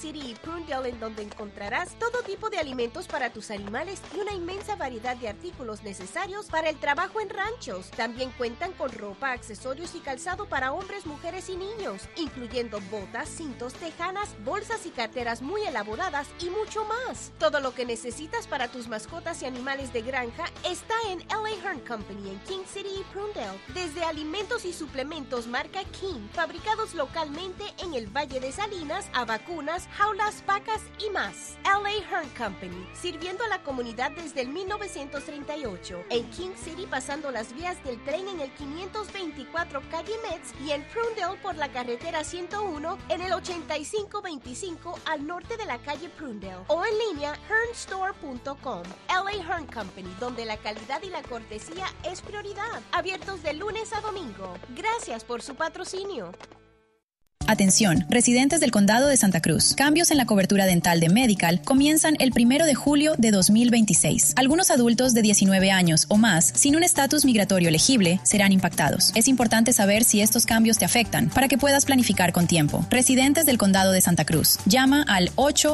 City y Prunedale, en donde encontrarás todo tipo de alimentos para tus animales y una inmensa variedad de artículos necesarios para el trabajo en ranchos. También cuentan con ropa, accesorios y calzado para hombres, mujeres y niños, incluyendo botas, cintos, tejanas, bolsas y carteras muy elaboradas y mucho más. Todo lo que necesitas para tus mascotas y animales de granja está en L.A. Hearn Company en King City y Prunedale. Desde alimentos y suplementos marca King, fabricados localmente en el Valle de Salinas, a vacunas, jaulas, vacas y más. L.A. Hearn Company, sirviendo a la comunidad desde el 1938. En King City, pasando las vías del tren en el 524 calle Metz, y en Prunedale por la carretera 101 en el 8525 al norte de la calle Prunedale. O en línea, hearnstore.com. L.A. Hearn Company, donde la calidad y la cortesía es prioridad. Abiertos de lunes a domingo. Gracias por su patrocinio. Atención, residentes del Condado de Santa Cruz. Cambios en la cobertura dental de Medical comienzan el 1 de julio de 2026. Algunos adultos de 19 años o más, sin un estatus migratorio elegible, serán impactados. Es importante saber si estos cambios te afectan para que puedas planificar con tiempo. Residentes del Condado de Santa Cruz, llama al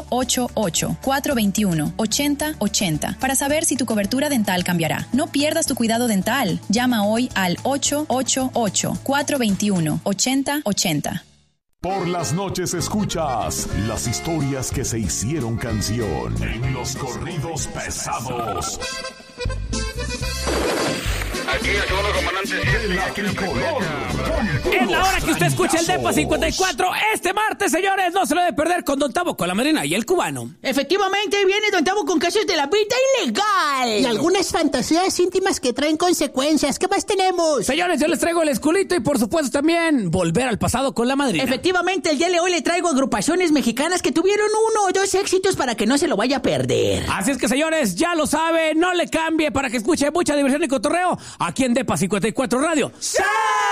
888-421-8080 para saber si tu cobertura dental cambiará. No pierdas tu cuidado dental. Llama hoy al 888-421-8080. Por las noches escuchas las historias que se hicieron canción en los corridos pesados. Aquí el segundo comandante de la tricolor. En la hora que usted escucha el Depa 54, este martes, señores, no se lo debe perder con Don Tavo, con la Marina y el Cubano. Efectivamente, viene Don Tavo con casos de la vida ilegal. Y algunas fantasías íntimas que traen consecuencias. ¿Qué más tenemos? Señores, yo les traigo el esculito y, por supuesto, también volver al pasado con la Madrina. Efectivamente, el día de hoy le traigo agrupaciones mexicanas que tuvieron 1 o 2 éxitos para que no se lo vaya a perder. Así es que, señores, ya lo sabe, no le cambie para que escuche mucha diversión y cotorreo aquí en Depa 54 Radio. ¡Sí!